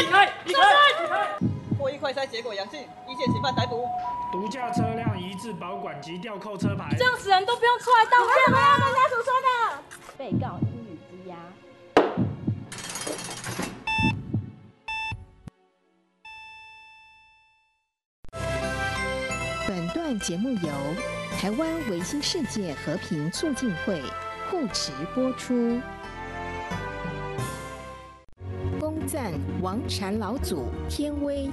离开！ 获益快筛结果阳性，一线嫌犯逮捕。 毒驾车辆移至保管及吊扣车牌。 这样死人都不用出来道歉吗？跟家属说的。被告应予羁押。 本段节目由台湾维新世界和平促进会护持播出。恭赞王禅老祖天威。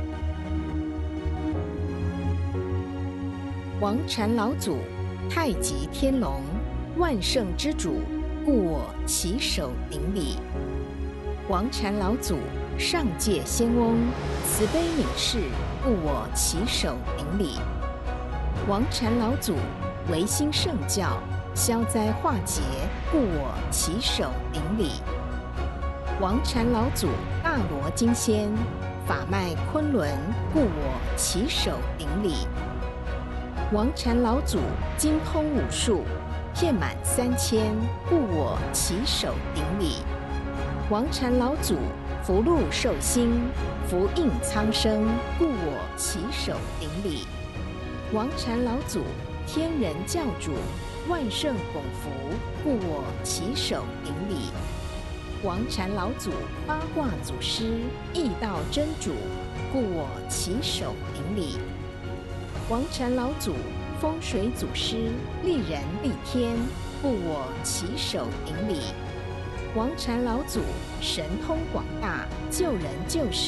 王禅老祖，太极天龙，万圣之主，故我起手顶礼。王禅老祖，上界仙翁，慈悲悯世，故我起手顶礼。王禅老祖，维新圣教，消灾化解，故我起手顶礼。王禅老祖，大罗金仙，法脉昆仑，故我起手顶礼。王禅老祖，精通武术，遍满3000，故我起手顶礼。王禅老祖，福禄寿星，福应苍生，故我起手顶礼。王禅老祖，天人教主，万圣拱福，故我起手顶礼。王禅老祖，八卦祖师，易道真主，故我起手顶礼。王禅老祖，风水祖师，利人利天，故我起手顶礼。王禅老祖，神通广大，救人救世。